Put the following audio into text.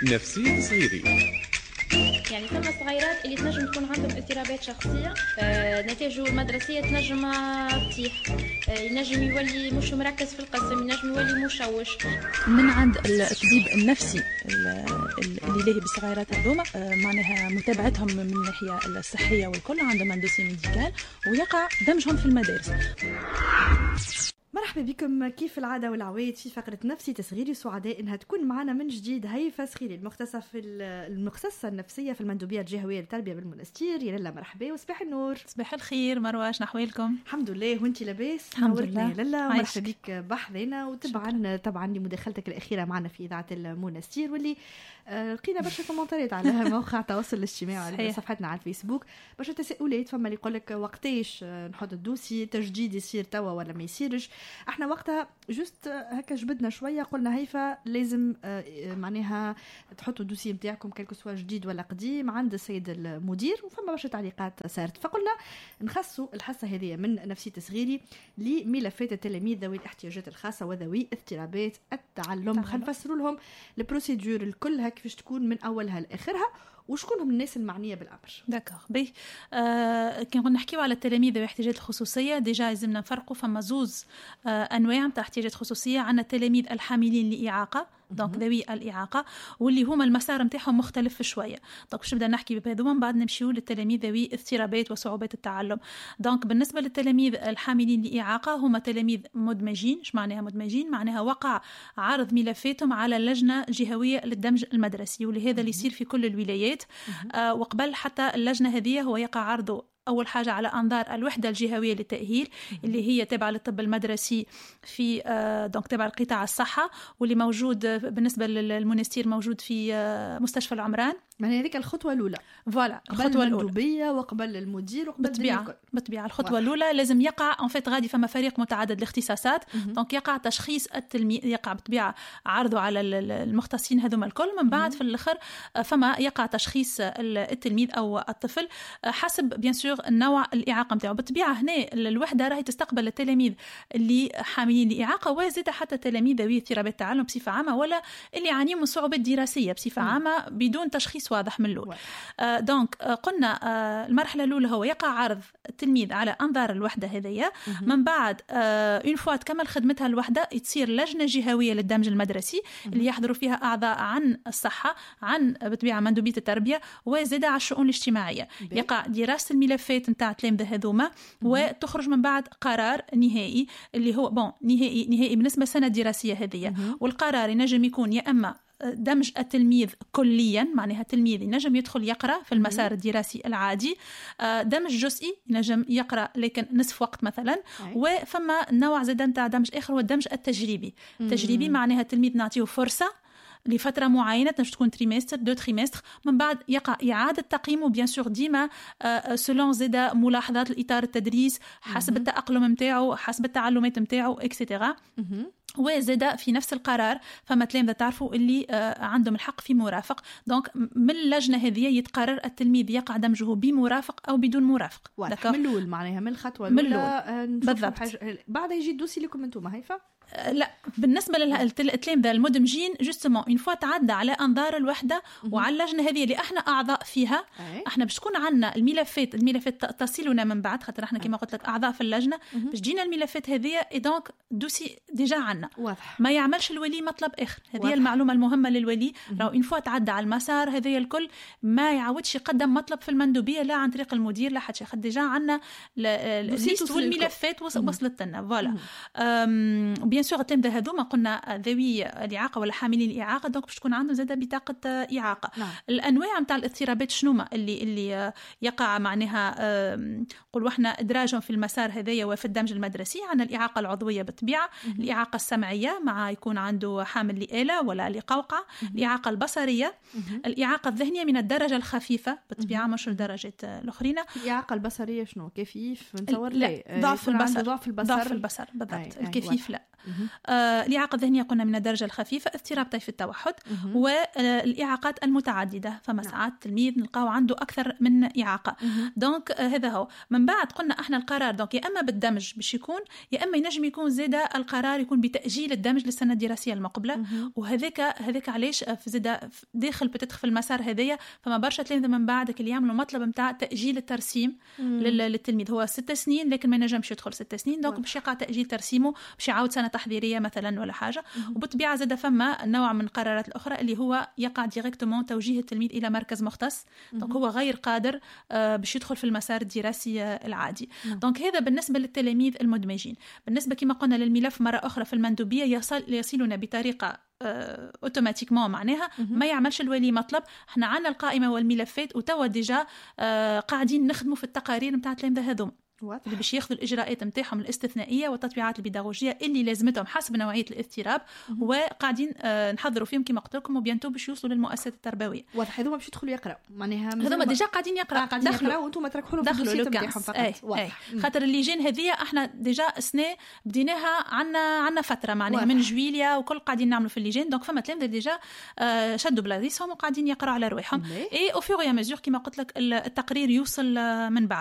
نفسية صغيري. يعني ثم الصغيرات اللي تنجم تكون عندهم اضطرابات شخصية، نتائجه المدرسية تنجم تطيح، ينجم يولي مش مركز في القسم، ينجم يولي مشوش. من عند الطبيب النفسي اللي لاهي بالصغيرات هذوما، معناها متابعتهم من الناحية الصحية والكل، عندهم دوسي ميديكال ويقع دمجهم في المدارس. مرحبا بكم كيف العادة والعوايد في فقرة نفسي تصغيري. سعداء انها تكون معنا من جديد هيفا صغيري المختصة النفسية في المندوبية الجهوية للتربية بالمنستير. يا لالا مرحبا وصباح النور. صباح الخير مروة، نحوالكم؟ الحمد لله وانتي لاباس؟ الحمد لله يا لالا مرحبا بك بحذنا. وطبعا لمداخلتك الأخيرة معنا في إذاعة المنستير، واللي لقينا برشا كومنتات على موقع التواصل الاجتماعي على صفحتنا على الفيسبوك، برشا تساؤلات. فما اللي يقول لك وقتاش نحط الدوسي تجديد يصير توا ولا ما يصيرش. احنا وقتها جست هكا جبدنا شويه، قلنا هيفا لازم معناها تحطوا الدوسي نتاعكم كلكو سوا جديد ولا قديم عند السيد المدير، وفما برشا تعليقات صارت. فقلنا نخصوا الحصه هذه من نفسيه صغيري لملفات التلاميذ ذوي الاحتياجات الخاصه وذوي اضطرابات التعلم. خلينا نفسروا لهم البروسيدور الكلها كيفاش تكون من اولها لاخرها، وشكون هم الناس المعنيه بالامر. داكوغ بي كي نحكيو على التلاميذ ذوي الاحتياجات الخصوصيه، ديجا لازمنا نفرقوا فما زوز انواع نتاع احتياجات خصوصيه. عندنا التلاميذ الحاملين لاعاقه، دونك ذوي الاعاقه، واللي هما المسار نتاعهم مختلف شويه. دونك باش نبدا نحكي بهذوما، من بعد نمشيو للتلاميذ ذوي اضطرابات وصعوبات التعلم. دونك بالنسبه للتلاميذ الحاملين لاعاقه، هما تلاميذ مدمجين. ايش معناها مدمجين؟ معناها وقع عرض ملفاتهم على اللجنه الجهويه للدمج المدرسي، ولهذا اللي يصير في كل الولايات. وقبل حتى اللجنه هذه هو يقع عرضه أول حاجة على أنظار الوحدة الجهوية للتأهيل، اللي هي تابعة للطب المدرسي في دونك تابعة لقطاع الصحة، واللي موجود بالنسبة للمنستير موجود في مستشفى العمران. يعني هذيك الخطوة الأولى. فوالا الخطوة الأولى وقبل المدير وقبل بالطبيعة الخطوة الأولى لازم يقع غادي فما فريق متعدد الاختصاصات. دونك يقع تشخيص التلميذ، يقع بالطبيعة عرضه على المختصين هذوما الكل. من بعد في الآخر فما يقع تشخيص التلميذ أو الطفل حسب بيان سور النوع الإعاقة متاعه. بالطبيعة هنا الوحدة راهي تستقبل التلاميذ اللي حاملين لإعاقة، وزيد حتى تلاميذ ذوي اضطرابات التعلم بصفة عامة، ولا اللي يعانيوا من صعوبات دراسية بصفة عامة بدون تشخيص واضح من الأول. دونك قلنا المرحلة الأولى هو يقع عرض التلميذ على أنظار الوحدة هذية. من بعد اون فوا تكمل خدمتها الوحدة، تصير لجنة جهوية للدمج المدرسي اللي يحضروا فيها أعضاء عن الصحة، عن بطبيعة مندوبية التربية، وزيادة على الشؤون الاجتماعية. يقع دراسة الملفات نتاع التلاميذ هذوما، وتخرج من بعد قرار نهائي اللي هو نهائي بالنسبة للسنة الدراسية هذه. والقرار ينجم يكون يا أما دمج التلميذ كليا، معناها التلميذ ينجم يدخل يقرأ في المسار الدراسي العادي، دمج جزئي ينجم يقرأ لكن نصف وقت مثلا. وفما نوع زاد نتاع دمج آخر هو الدمج التجريبي. تجريبي معناها التلميذ نعطيه فرصة لفترة معينة، تكون تريمستر 2 تريمستر، من بعد يقع إعادة تقييمه بيان سور ديما سلون زيدا ملاحظات الإطار التدريس حسب التأقلم متاعه، حسب التعلمات متاعه اكسترا. وزيدا في نفس القرار فما تلامذة تعرفوا اللي عندهم الحق في مرافق. دونك من اللجنة هذه يتقرر التلميذ يقع دمجه بمرافق أو بدون مرافق. من الأول معناها من الخطوة الأولى بالضبط. بعد يجي الدوسي لكم أنتم هيفا؟ لا، بالنسبة للتلامذة المدمجين جوستمون اون فوا تعدى على أنظار الوحدة وعلى اللجنة هذه اللي احنا أعضاء فيها. احنا باش تكون عندنا الملفات تصلنا من بعد، خاطر احنا كما قلت لك أعضاء في اللجنة، باش جينا الملفات هذه دونك دوسي ديجا عنا. ما يعملش الولي مطلب آخر. هذه المعلومة المهمة للولي، لو اون فوا تعدى على المسار هذه الكل ما يعودش يقدم مطلب في المندوبية لا عن طريق المدير لا حد شيء. ديجا عنا الليست والملفات وصلت لنا. فوالا بيان سور التلامذة هذوما قلنا ذوي الإعاقة ولا حاملين الإعاقة، دونك باش تكون عندهم زادة بطاقة إعاقة. الأنواع نتاع الاضطرابات شنوما اللي يقع معناها قلوا احنا إدراجهم في المسار هذايا وفي الدمج المدرسي. عندنا الإعاقة العضوية بالطبيعة، الإعاقة السمعية مع يكون عنده حامل لآلة ولا لقوقعة، الإعاقة البصرية، الإعاقة الذهنية من الدرجة الخفيفة بالطبيعة مش الدرجة الأخرين. الإعاقة البصرية شنو كيفيف نتصور؟ لا ضعف البصر بالضبط. الكيفيف لا الإعاقة الذهنية قلنا من الدرجة الخفيفة، اضطراب طيف التوحد، والإعاقات المتعددة، فما ساعات التلميذ نلقاو عنده أكثر من إعاقة. دونك هذا هو. من بعد قلنا احنا القرار دونك يا اما بالدمج باش يكون، يا اما ينجم يكون زاده القرار يكون بتاجيل الدمج للسنه الدراسيه المقبله. وهذاك علاش في زاده داخل بتدخل المسار هذايا، فما برشا تلاميذ من بعدك اللي يعملوا مطلب نتاع تاجيل الترسيم للتلميذ. هو 6 سنين لكن ما ينجمش يدخل 6 سنين، دونك باش يقع تاجيل ترسيمه، باش يعاود سنه تحضيريه مثلا ولا حاجه. وبالطبيعه زاده فما نوع من القرارات الاخرى اللي هو يقع ديريكتومون توجيه التلميذ الى مركز مختص، دونك هو غير قادر باش يدخل في المسار الدراسي العادي. دونك هذا بالنسبه للتلاميذ المدمجين. بالنسبه كما قلنا للملف مره اخرى في المندوبيه يصلنا بطريقه اوتوماتيكمون، معناها ما يعملش الولي مطلب. احنا عندنا القائمه والملفات وتوا ديجا قاعدين نخدموا في التقارير نتاع التلاميذ هذوم اللي باش ياخذوا الاجراءات نتاعهم الاستثنائيه والتطبيقات البيداغوجيه اللي لازمتهم حسب نوعيه الاضطراب، وقاعدين نحضروا فيهم كما قلت لكم، وبيانتو باش يوصلوا للمؤسسات التربويه. واضح هذوما باش يدخلوا يقراوا، معناها هذوما ديجا قاعدين يقراوا وانتم تركحوا لهم في الدوسيه نتاعهم فقط. خاطر اللجان هذه احنا ديجا السنه بديناها عندنا فتره معناها من جويليا وكل قاعدين نعملوا في اللجان. دونك فما تلاميذ ديجا شدوا بلاصتهم وقاعدين يقراوا على رواحهم، اي او فور يا مزور كما قلت لك التقرير يوصل من بعد.